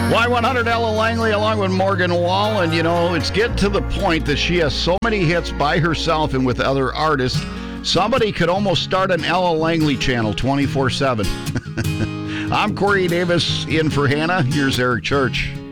Y100 Ella Langley along with Morgan Wall. And, you know, it's getting to the point that she has so many hits by herself and with other artists. Somebody could almost start an Ella Langley channel 24/7. I'm Corey Davis in for Hannah. Here's Eric Church.